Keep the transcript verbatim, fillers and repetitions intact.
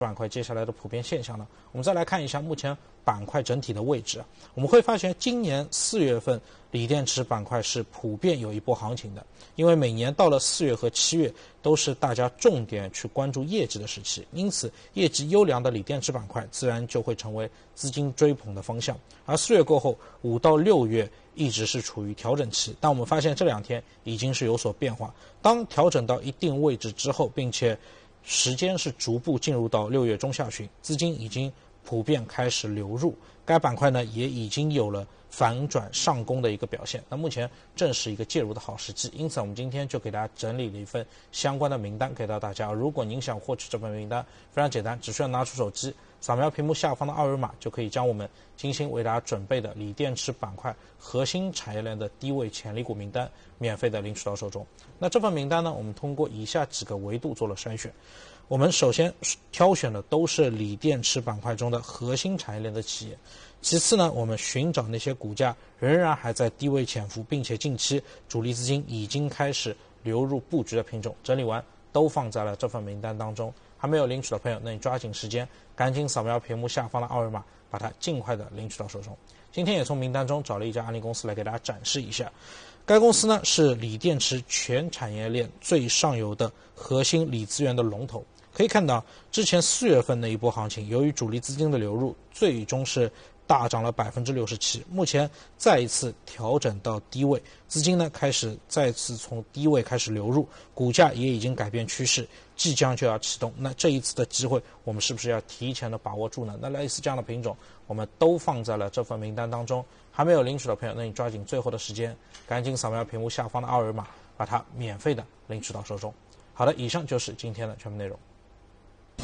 板块接下来的普遍现象呢？我们再来看一下目前板块整体的位置。我们会发现，今年四月份锂电池板块是普遍有一波行情的，因为每年到了四月和七月都是大家重点去关注业绩的时期，因此业绩优良的锂电池板块自然就会成为资金追捧的方向。而四月过后，五到六月一直是处于调整期，但我们发现这两天已经是有所变化。当调整到一定位置之后，并且时间是逐步进入到六月中下旬，资金已经普遍开始流入，该板块呢也已经有了反转上攻的一个表现。那目前正是一个介入的好时机，因此我们今天就给大家整理了一份相关的名单给到大家。如果您想获取这份名单，非常简单，只需要拿出手机扫描屏幕下方的二维码，就可以将我们精心为大家准备的锂电池板块核心产业链的低位潜力股名单免费的领取到手中。那这份名单呢，我们通过以下几个维度做了筛选。我们首先挑选的都是锂电池板块中的核心产业链的企业，其次呢，我们寻找那些股价仍然还在低位潜伏，并且近期主力资金已经开始流入布局的品种，整理完都放在了这份名单当中。还没有领取的朋友，那你抓紧时间，赶紧扫描屏幕下方的二维码，把它尽快的领取到手中。今天也从名单中找了一家案例公司来给大家展示一下。该公司呢是锂电池全产业链最上游的核心锂资源的龙头。可以看到，之前四月份的一波行情，由于主力资金的流入，最终是大涨了百分之六十七。目前再一次调整到低位，资金呢开始再次从低位开始流入，股价也已经改变趋势，即将就要启动。那这一次的机会，我们是不是要提前的把握住呢？那类似这样的品种，我们都放在了这份名单当中。还没有领取的朋友，那你抓紧最后的时间，赶紧扫描屏幕下方的二维码，把它免费的领取到手中。好的，以上就是今天的全部内容。